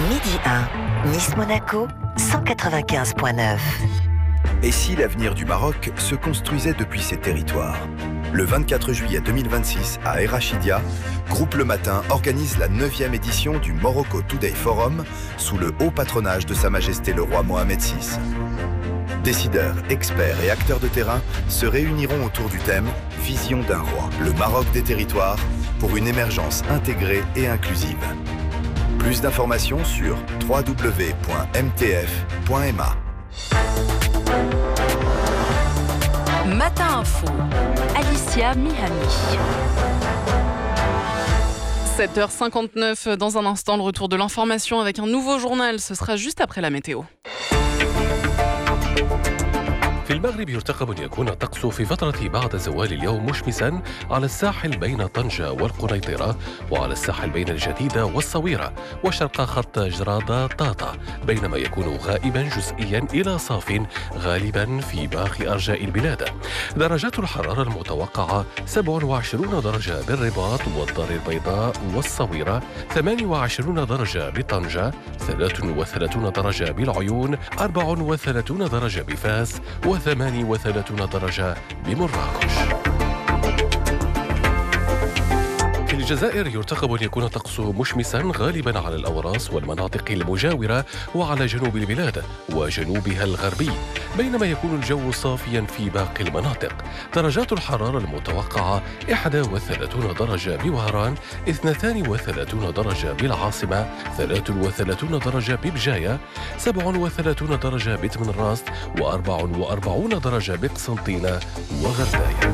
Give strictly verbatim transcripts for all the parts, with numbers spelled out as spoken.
Midi un, Nice-Monaco, cent quatre-vingt-quinze virgule neuf. Et si l'avenir du Maroc se construisait depuis ses territoires ? Le vingt-quatre juillet deux mille vingt-six, à El Rachidia, Groupe Le Matin organise la neuvième édition du Morocco Today Forum sous le haut patronage de Sa Majesté le Roi Mohamed six. Décideurs, experts et acteurs de terrain se réuniront autour du thème « Vision d'un roi, le Maroc des territoires pour une émergence intégrée et inclusive ». Plus d'informations sur w w w point m t f point m a. Matin Info, Alicia Mihani. sept heures cinquante-neuf, dans un instant, le retour de l'information avec un nouveau journal. Ce sera juste après la météo. في المغرب يرتقب أن يكون الطقس في فترة بعد زوال اليوم مشمسا على الساحل بين طنجة والقنيطرة، وعلى الساحل بين الجديدة والصويرة وشرق خط جرادة طاطا، بينما يكون غائبا جزئيا إلى صاف غالبا في باقي أرجاء البلاد. درجات الحرارة المتوقعة سبعة وعشرين درجة بالرباط والدار البيضاء والصويرة، ثمانية وعشرين درجة بطنجة، ثلاثة وثلاثين درجة بالعيون، أربعة وثلاثين درجة بفاس، وثمانية وثلاثين درجة بمراكش. في الجزائر يرتقب أن يكون الطقس مشمسا غالبا على الأوراس والمناطق المجاورة وعلى جنوب البلاد وجنوبها الغربي، بينما يكون الجو صافيا في باقي المناطق. درجات الحرارة المتوقعة واحد وثلاثين درجة بوهران، اثنتين وثلاثين درجة بالعاصمة، ثلاثة وثلاثين درجة ببجاية، سبعة وثلاثين درجة بتمنراست، وأربع وأربعين درجة بقسنطينة وغرداية.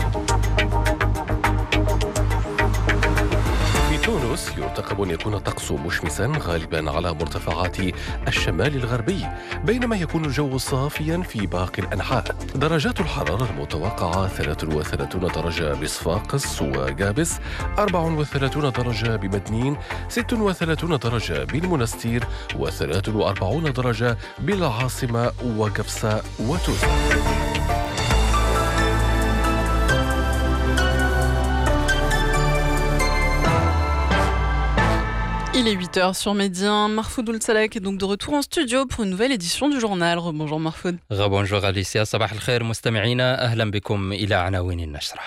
تونس يرتقب أن يكون الطقس مشمسا غالبا على مرتفعات الشمال الغربي، بينما يكون الجو صافيا في باقي الأنحاء. درجات الحرارة المتوقعة ثلاثة وثلاثين درجة بصفاقس وجابس، أربعة وثلاثين درجة بمدنين، ستة وثلاثين درجة بالمنستير، وثلاثة وأربعين درجة بالعاصمة وقفصة وتوزة. Il est huit heures sur Midi un. Mahfoud Oulsalek est donc de retour en studio pour une nouvelle édition du journal. Rebonjour Mahfoud. Rebonjour Alicia, صباح الخير مستمعينا، أهلا بكم إلى عناوين النشرة.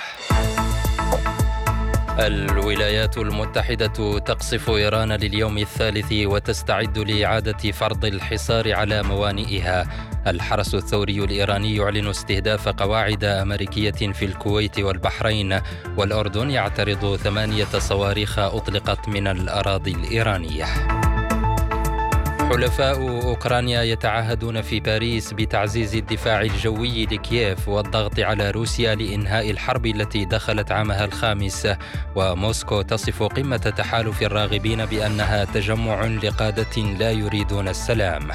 الولايات المتحدة تقصف إيران لليوم الثالث وتستعد لإعادة فرض الحصار على موانئها. الحرس الثوري الإيراني يعلن استهداف قواعد أمريكية في الكويت والبحرين، والأردن يعترض ثمانية صواريخ أطلقت من الأراضي الإيرانية. حلفاء أوكرانيا يتعهدون في باريس بتعزيز الدفاع الجوي لكييف والضغط على روسيا لإنهاء الحرب التي دخلت عامها الخامس. وموسكو تصف قمة تحالف الراغبين بأنها تجمع لقادة لا يريدون السلام.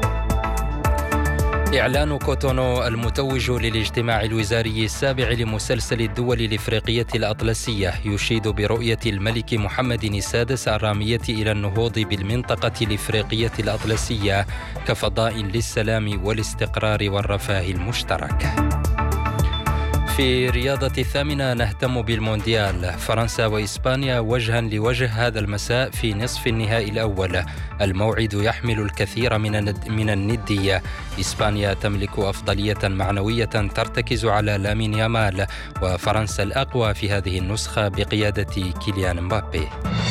إعلان كوتونو المتوج للاجتماع الوزاري السابع لمسلسل الدول الإفريقية الأطلسية يشيد برؤية الملك محمد السادس الرامية إلى النهوض بالمنطقة الإفريقية الأطلسية كفضاء للسلام والاستقرار والرفاه المشترك. في رياضة الثامنة نهتم بالمونديال. فرنسا وإسبانيا وجها لوجه هذا المساء في نصف النهائي الأول. الموعد يحمل الكثير من من الندية. إسبانيا تملك أفضلية معنوية ترتكز على لامين يامال، وفرنسا الأقوى في هذه النسخة بقيادة كيليان مبابي.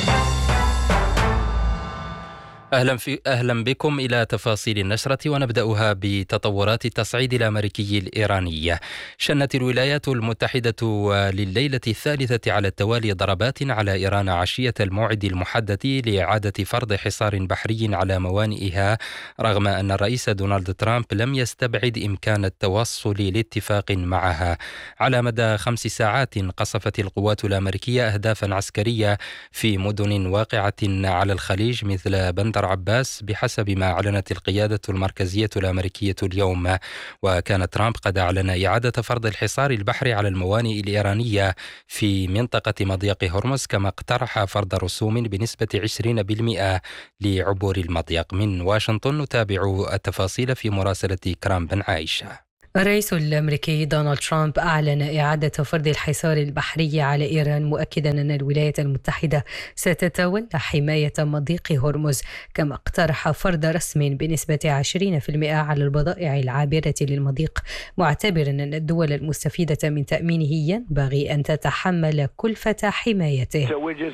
أهلا, في أهلا بكم إلى تفاصيل النشرة، ونبدأها بتطورات التصعيد الأمريكي الإيراني. شنت الولايات المتحدة لليلة الثالثة على التوالي ضربات على إيران عشية الموعد المحدد لإعادة فرض حصار بحري على موانئها، رغم أن الرئيس دونالد ترامب لم يستبعد إمكان التوصل لاتفاق معها. على مدى خمس ساعات قصفت القوات الأمريكية أهدافا عسكرية في مدن واقعة على الخليج مثل بندر عباس بحسب ما أعلنت القيادة المركزية الأمريكية اليوم. وكان ترامب قد أعلن إعادة فرض الحصار البحري على الموانئ الإيرانية في منطقة مضيق هرمز، كما اقترح فرض رسوم بنسبة عشرين بالمئة لعبور المضيق. من واشنطن نتابع التفاصيل في مراسلة كرام بن عايشة. الرئيس الأمريكي دونالد ترامب أعلن إعادة فرض الحصار البحري على إيران، مؤكدا أن الولايات المتحدة ستتولى حماية مضيق هرمز، كما اقترح فرض رسم بنسبة عشرين بالمئة على البضائع العابرة للمضيق، معتبرا أن الدول المستفيدة من تأمينه ينبغي أن تتحمل كلفة حمايته.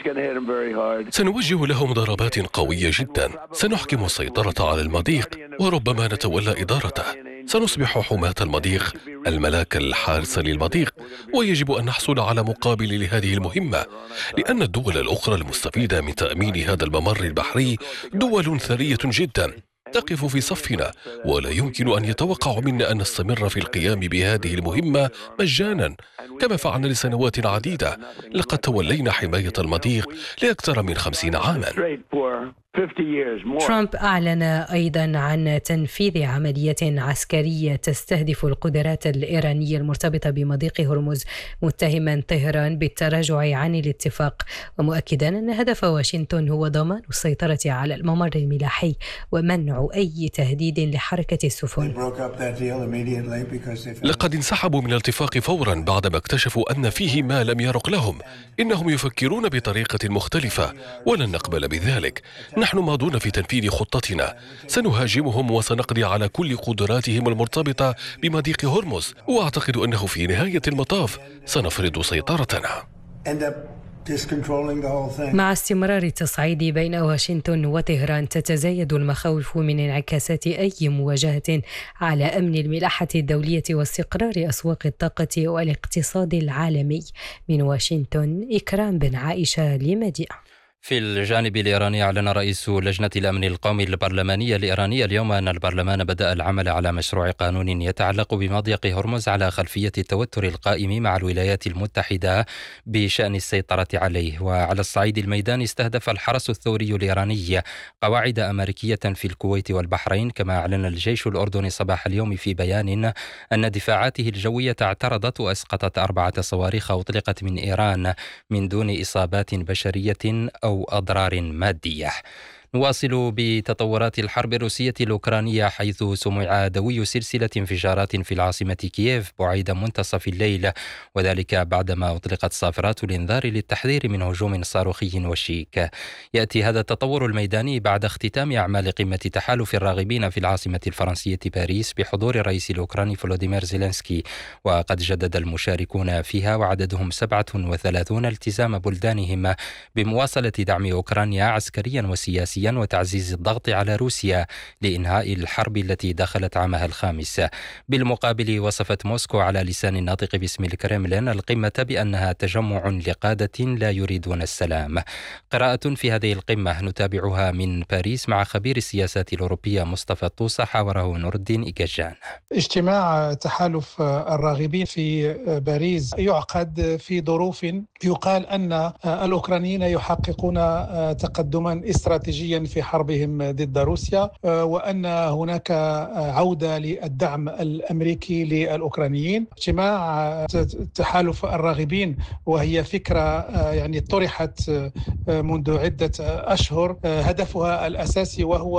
سنوجه لهم ضربات قوية جدا، سنحكم السيطرة على المضيق وربما نتولى إدارته، سنصبح حماة المضيق، الملاك الحارس للمضيق، ويجب أن نحصل على مقابل لهذه المهمة، لأن الدول الأخرى المستفيدة من تأمين هذا الممر البحري دول ثرية جدا تقف في صفنا، ولا يمكن أن يتوقع منا أن نستمر في القيام بهذه المهمة مجانا كما فعلنا لسنوات عديدة. لقد تولينا حماية المضيق لأكثر من خمسين عاما. ترامب أعلن أيضا عن تنفيذ عملية عسكرية تستهدف القدرات الإيرانية المرتبطة بمضيق هرمز، متهما طهران بالتراجع عن الاتفاق، ومؤكدا أن هدف واشنطن هو ضمان السيطرة على الممر الملاحي ومنع أي تهديد لحركة السفن. لقد انسحبوا من الاتفاق فورا بعدما اكتشفوا أن فيه ما لم يرق لهم. إنهم يفكرون بطريقة مختلفة ولن نقبل بذلك. نحن ماضون في تنفيذ خطتنا، سنهاجمهم وسنقضي على كل قدراتهم المرتبطة بمضيق هرمز، وأعتقد أنه في نهاية المطاف سنفرض سيطرتنا. مع استمرار التصعيد بين واشنطن وطهران، تتزايد المخاوف من انعكاسات أي مواجهة على أمن الملاحة الدولية واستقرار أسواق الطاقة والاقتصاد العالمي. من واشنطن، إكرام بن عائشة لمدينة. في الجانب الإيراني، أعلن رئيس لجنة الأمن القومي البرلمانية الإيرانية اليوم أن البرلمان بدأ العمل على مشروع قانون يتعلق بمضيق هرمز على خلفية التوتر القائم مع الولايات المتحدة بشأن السيطرة عليه. وعلى الصعيد الميداني، استهدف الحرس الثوري الإيراني قواعد أمريكية في الكويت والبحرين، كما أعلن الجيش الأردني صباح اليوم في بيان أن دفاعاته الجوية اعترضت وأسقطت أربعة صواريخ أطلقت من إيران من دون إصابات بشرية أو أو أضرار مادية. نواصل بتطورات الحرب الروسية الأوكرانية، حيث سمع دوي سلسلة انفجارات في العاصمة كييف بعيد منتصف الليل، وذلك بعدما أطلقت صافرات الإنذار للتحذير من هجوم صاروخي وشيك. يأتي هذا التطور الميداني بعد اختتام أعمال قمة تحالف الراغبين في العاصمة الفرنسية باريس بحضور الرئيس الأوكراني فلوديمير زيلينسكي، وقد جدد المشاركون فيها وعددهم سبعة وثلاثون التزام بلدانهم بمواصلة دعم أوكرانيا عسكريا وسياسيا وتعزيز الضغط على روسيا لإنهاء الحرب التي دخلت عامها الخامس. بالمقابل، وصفت موسكو على لسان الناطق باسم الكرملين القمة بأنها تجمع لقادة لا يريدون السلام. قراءة في هذه القمة نتابعها من باريس مع خبير السياسات الأوروبية مصطفى طوسة، حاوره نور الدين إيجاجان. اجتماع تحالف الراغبين في باريس يعقد في ظروف يقال أن الأوكرانيين يحققون تقدما استراتيجيا في حربهم ضد روسيا، وأن هناك عودة للدعم الأمريكي للأوكرانيين. اجتماع تحالف الراغبين وهي فكرة يعني طرحت منذ عدة أشهر، هدفها الأساسي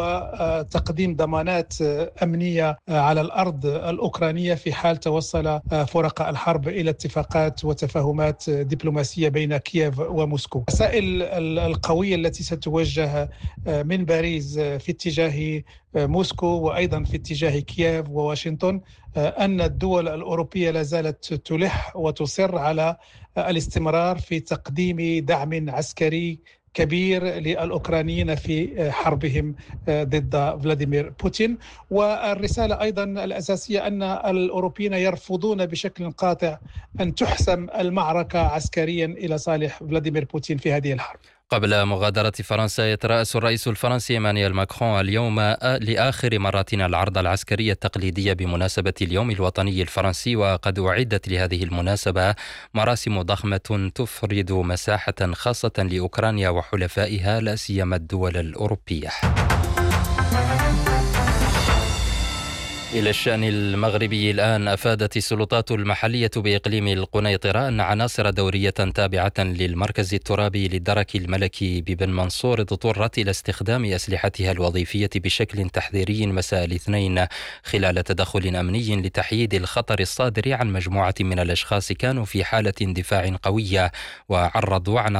وهو تقديم ضمانات أمنية على الأرض الأوكرانية في حال توصل فرق الحرب إلى اتفاقات وتفاهمات دبلوماسية بين كييف وموسكو. الرسائل القوية التي ستوجه من باريس في اتجاه موسكو وأيضا في اتجاه كييف وواشنطن أن الدول الأوروبية لا زالت تلح وتصر على الاستمرار في تقديم دعم عسكري كبير للأوكرانيين في حربهم ضد فلاديمير بوتين. والرسالة أيضا الأساسية أن الأوروبيين يرفضون بشكل قاطع أن تحسم المعركة عسكريا إلى صالح فلاديمير بوتين في هذه الحرب. قبل مغادرة فرنسا، يترأس الرئيس الفرنسي إيمانويل ماكرون اليوم لآخر مراتنا العرض العسكري التقليدي بمناسبة اليوم الوطني الفرنسي، وقد أعدت لهذه المناسبة مراسم ضخمة تفرد مساحة خاصة لأوكرانيا وحلفائها لا سيما الدول الأوروبية. إلى الشأن المغربي الآن. أفادت السلطات المحلية بإقليم القنيطرة أن عناصر دورية تابعة للمركز الترابي للدرك الملكي ببن منصور اضطرت إلى استخدام أسلحتها الوظيفية بشكل تحذيري مساء الاثنين خلال تدخل أمني لتحييد الخطر الصادر عن مجموعة من الأشخاص كانوا في حالة اندفاع قوية وعرضوا عناصر